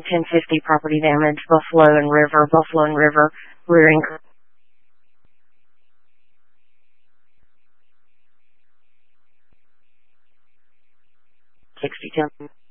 1050 property damage, Buffalo and River, rearing 6010.